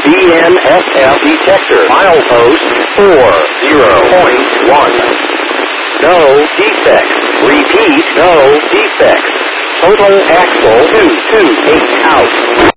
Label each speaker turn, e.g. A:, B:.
A: BNSF detector. Milepost 40.1. No defects. Repeat, no defects. Total axle 228 out.